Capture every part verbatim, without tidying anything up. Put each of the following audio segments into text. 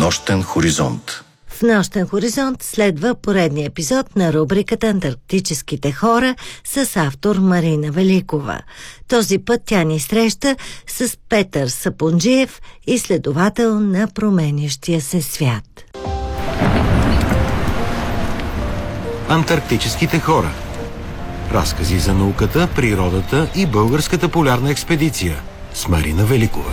Нощен хоризонт. В Нощен хоризонт следва поредния епизод на рубриката «Антарктическите хора» с автор Марина Великова. Този път тя ни среща с Петър Сапунджиев, изследовател на променящия се свят. Антарктическите хора. Разкази за науката, природата и българската полярна експедиция с Марина Великова.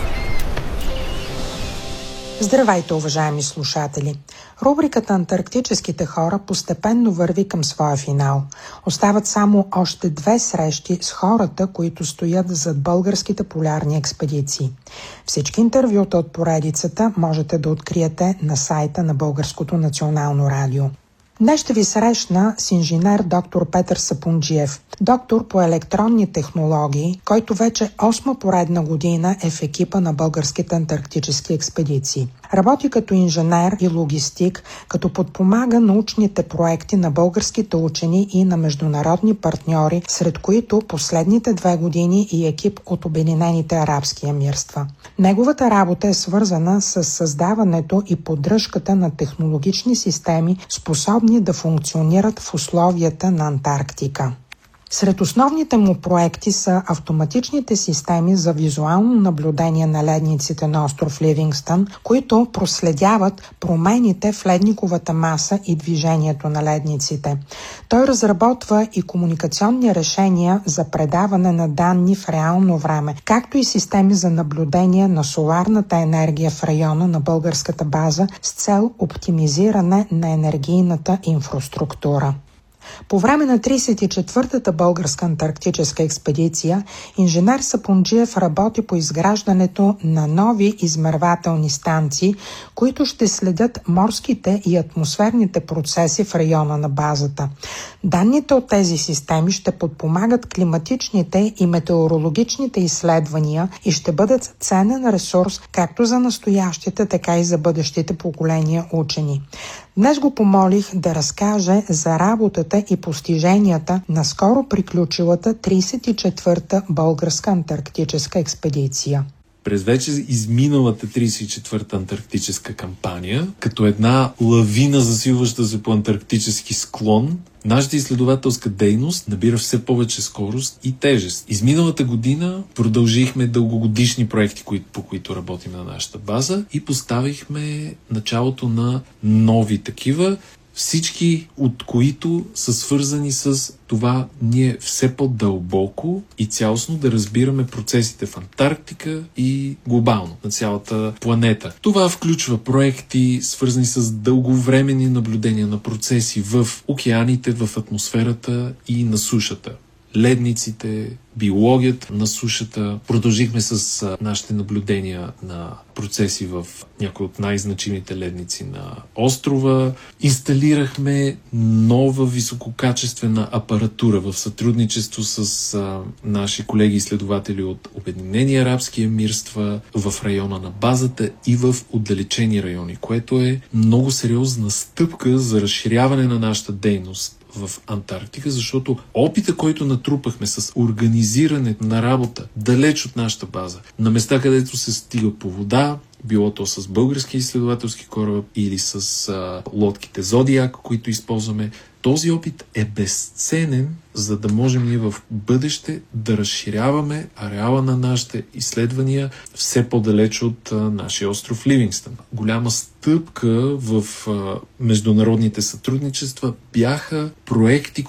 Здравейте, уважаеми слушатели! Рубриката «Антарктическите хора» постепенно върви към своя финал. Остават само още две срещи с хората, които стоят зад българските полярни експедиции. Всички интервюта от поредицата можете да откриете на сайта на Българското национално радио. Днес ще ви срещна с инженер доктор Петър Сапунджиев, доктор по електронни технологии, който вече осма поредна година е в екипа на българските антарктически експедиции. Работи като инженер и логистик, като подпомага научните проекти на българските учени и на международни партньори, сред които последните две години и екип от Обединените арабски емирства. Неговата работа е свързана с създаването и поддръжката на технологични системи, способни да функционират в условията на Антарктика. Сред основните му проекти са автоматичните системи за визуално наблюдение на ледниците на остров Ливингстън, които проследяват промените в ледниковата маса и движението на ледниците. Той разработва и комуникационни решения за предаване на данни в реално време, както и системи за наблюдение на соларната енергия в района на българската база с цел оптимизиране на енергийната инфраструктура. По време на тридесет и четвъртата българска антарктическа експедиция, инженер Сапунджиев работи по изграждането на нови измервателни станции, които ще следят морските и атмосферните процеси в района на базата. Данните от тези системи ще подпомагат климатичните и метеорологичните изследвания и ще бъдат ценен ресурс както за настоящите, така и за бъдещите поколения учени. Днес го помолих да разкаже за работата и постиженията на скоро приключилата тридесет и четвърта българска антарктическа експедиция. През вече изминалата тридесет и четвърта антарктическа кампания, като една лавина, засилваща се по антарктически склон, нашата изследователска дейност набира все повече скорост и тежест. Изминалата година продължихме дългогодишни проекти, по които работим на нашата база и поставихме началото на нови такива, всички от които са свързани с това ние все по-дълбоко и цялостно да разбираме процесите в Антарктика и глобално на цялата планета. Това включва проекти, свързани с дълговременни наблюдения на процеси в океаните, в атмосферата и на сушата. Ледниците, биологията на сушата. Продължихме с а, нашите наблюдения на процеси в някои от най-значимите ледници на острова. Инсталирахме нова висококачествена апаратура в сътрудничество с а, наши колеги изследователи от Обединени арабски емирства в района на базата и в отдалечени райони, което е много сериозна стъпка за разширяване на нашата дейност в Антарктика, защото опита, който натрупахме с организиране на работа далеч от нашата база, на места, където се стига по вода, било то с български изследователски кораб или с а, лодките Зодиак, които използваме, този опит е безценен, за да можем ние в бъдеще да разширяваме ареала на нашите изследвания все по-далеч от а, нашия остров Ливингстън. Голяма стъпка в а, международните сътрудничества бяха проекти,